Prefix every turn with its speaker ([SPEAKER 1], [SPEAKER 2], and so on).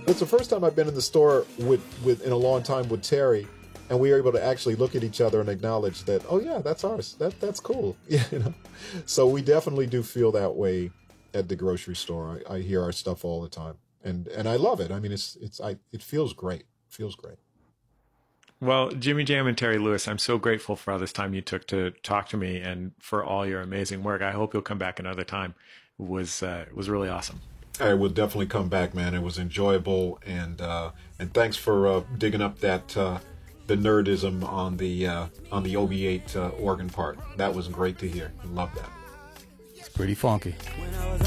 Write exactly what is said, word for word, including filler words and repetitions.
[SPEAKER 1] It's the first time I've been in the store with, with in a long time with Terry, and we were able to actually look at each other and acknowledge that, oh yeah, that's ours. That that's cool. You know, so we definitely do feel that way at the grocery store. I, I hear our stuff all the time, and and I love it. I mean, it's it's I it feels great. It feels great.
[SPEAKER 2] Well, Jimmy Jam and Terry Lewis, I'm so grateful for all this time you took to talk to me and for all your amazing work. I hope you'll come back another time. It was uh, it was really awesome.
[SPEAKER 1] I will definitely come back, man. It was enjoyable, and uh, and thanks for uh, digging up that uh, the nerdism on the uh, on the O B eight uh, organ part. That was great to hear. Love that.
[SPEAKER 3] It's pretty funky.